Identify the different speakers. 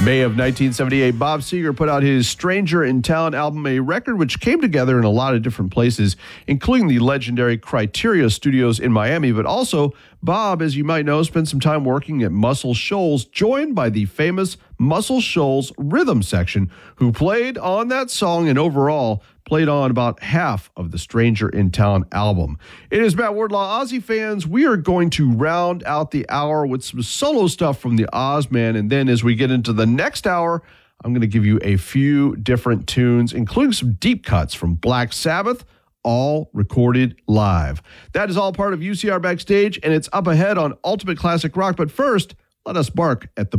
Speaker 1: May of 1978, Bob Seger put out his Stranger in Town album, a record which came together in a lot of different places, including the legendary Criteria Studios in Miami, but also Bob, as you might know, spent some time working at Muscle Shoals, joined by the famous Muscle Shoals rhythm section, who played on that song and overall played on about half of the Stranger in Town album. It is Matt Wardlaw. Ozzy fans, we are going to round out the hour with some solo stuff from the Ozman, and then as we get into the next hour, I'm going to give you a few different tunes, including some deep cuts from Black Sabbath, all recorded live. That is all part of UCR Backstage, and it's up ahead on Ultimate Classic Rock. But first, let us bark at the